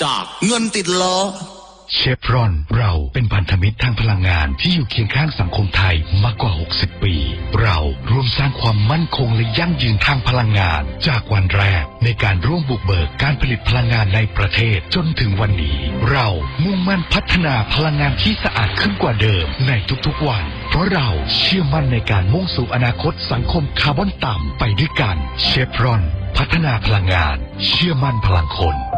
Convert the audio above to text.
จากเงินติดล้อเชฟรอนเราเป็นพันธมิตรทางพลังงานที่อยู่เคียงข้างสังคมไทยมากกว่า60 ปีเราร่วมสร้างความมั่นคงและยั่งยืนทางพลังงานจากวันแรกในการร่วมบุกเบิกการผลิตพลังงานในประเทศจนถึงวันนี้เรามุ่งมั่นพัฒนาพลังงานที่สะอาดขึ้นกว่าเดิมในทุกๆวันเพราะเราเชื่อมั่นในการมุ่งสู่อนาคตสังคมคาร์บอนต่ำไปด้วยกันเชฟรอนพัฒนาพลังงานเชื่อมั่นพลังคน